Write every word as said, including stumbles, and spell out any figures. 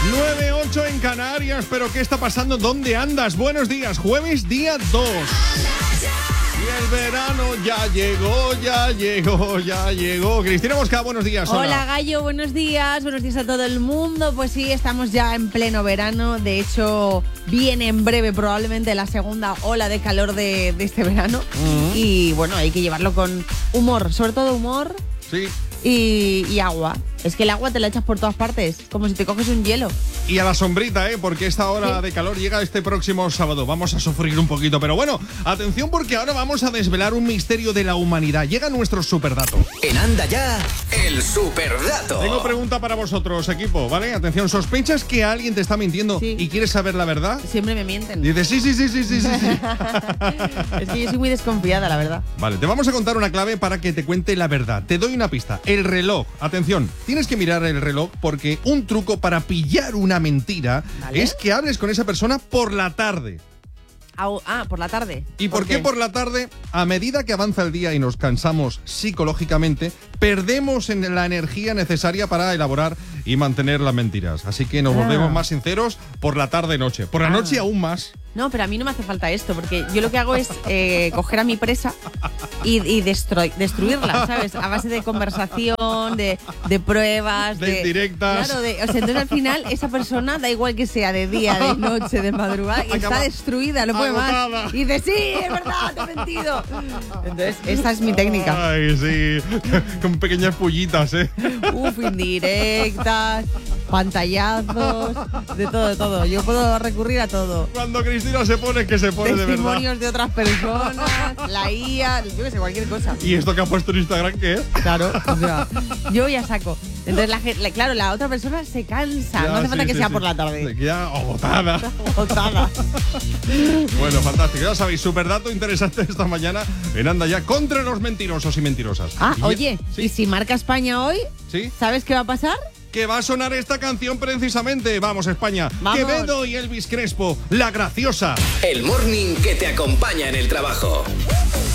nueve ocho en Canarias, pero ¿qué está pasando? ¿Dónde andas? Buenos días, jueves día dos. Y el verano ya llegó, ya llegó, ya llegó. Cristina Mosca, buenos días. Hola. Hola Gallo, buenos días, buenos días a todo el mundo. Pues sí, estamos ya en pleno verano. De hecho, viene en breve probablemente la segunda ola de calor de, de este verano. Uh-huh. Y bueno, hay que llevarlo con humor, sobre todo humor. Sí. Y, y agua. Es que el agua te la echas por todas partes, como si te coges un hielo. Y a la sombrita, ¿eh? Porque esta hora sí. de calor llega este próximo sábado. Vamos a sufrir un poquito. Pero bueno, atención porque ahora vamos a desvelar un misterio de la humanidad. Llega nuestro superdato. En Anda Ya, el superdato. Tengo pregunta para vosotros, equipo, ¿vale? Atención, ¿sospechas que alguien te está mintiendo sí. y quieres saber la verdad? Siempre me mienten. Dices, sí, sí, sí, sí, sí, sí. Es que yo soy muy desconfiada, la verdad. Vale, te vamos a contar una clave para que te cuente la verdad. Te doy una pista. El reloj. Atención, tienes que mirar el reloj porque un truco para pillar una mentira ¿Vale? es que hables con esa persona por la tarde. Ah, por la tarde. ¿Y por, ¿Por qué? qué por la tarde? A medida que avanza el día y nos cansamos psicológicamente, perdemos en la energía necesaria para elaborar y mantener las mentiras. Así que nos ah. volvemos más sinceros por la tarde-noche. Por la ah. noche aún más. No, pero a mí no me hace falta esto, porque yo lo que hago es eh, coger a mi presa y, y destru- destruirla, ¿sabes? A base de conversación, de, de pruebas, de, de indirectas. Claro, de, o sea, entonces al final esa persona, da igual que sea de día, de noche, de madrugada, y está destruida, no puede agotada. más. Y dice, sí, es verdad, te he mentido. Entonces, esa es mi técnica. Ay, sí, con pequeñas pullitas, ¿eh? Uf, indirectas, pantallazos, de todo, de todo. Yo puedo recurrir a todo. Cuando Cristina se pone, que se pone de verdad. Testimonios de otras personas, la I A, yo qué sé, cualquier cosa. ¿Y esto que ha puesto en Instagram qué es? Claro, o sea, yo ya saco. Entonces, la, la, claro, la otra persona se cansa. Ya, no hace sí, falta que sí, sea sí. por la tarde. Se queda agotada. Agotada. Bueno, fantástico. Ya sabéis, superdato interesante esta mañana en Anda Ya contra los mentirosos y mentirosas. Ah, y oye, ¿sí? ¿Y si marca España hoy? ¿Sí? ¿Sabes qué va a pasar? Que va a sonar esta canción precisamente. Vamos, España. Vamos. Quevedo y Elvis Crespo, La Graciosa. El morning que te acompaña en el trabajo.